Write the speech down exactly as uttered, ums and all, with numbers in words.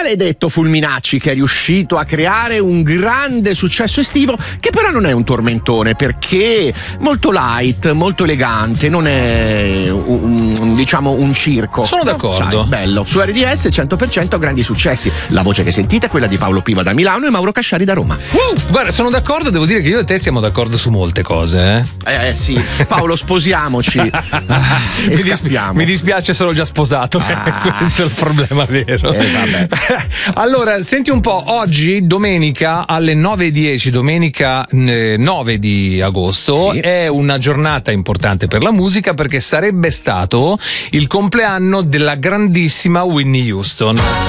maledetto Fulminacci, che è riuscito a creare un grande successo estivo, che però non è un tormentone, perché molto light, molto elegante, non è un, un, diciamo un circo. Sono d'accordo. Sai, bello. Su R D S cento per cento grandi successi. La voce che sentite è quella di Paolo Piva da Milano e Mauro Casciari da Roma. Uh, guarda, sono d'accordo, devo dire che io e te siamo d'accordo su molte cose. Eh, eh, eh sì, Paolo, sposiamoci. Ah, e mi, dispi- mi dispiace, sono già sposato. Ah. Questo è il problema vero. Eh, vabbè. Allora, senti un po', oggi domenica alle nove e dieci, domenica eh, nove di agosto, sì, è una giornata importante per la musica, perché sarebbe stato il compleanno della grandissima Whitney Houston.